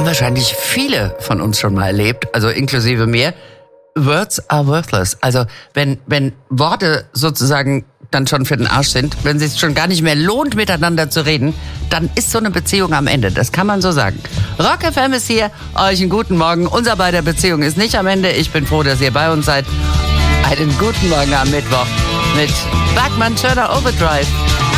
wahrscheinlich viele von uns schon mal erlebt, also inklusive mir. Words are worthless. Also wenn Worte sozusagen dann schon für den Arsch sind, wenn es sich schon gar nicht mehr lohnt, miteinander zu reden, dann ist so eine Beziehung am Ende. Das kann man so sagen. Rock FM ist hier. Euch einen guten Morgen. Unser beider Beziehung ist nicht am Ende. Ich bin froh, dass ihr bei uns seid. Einen guten Morgen am Mittwoch mit Bergmann Turner Overdrive.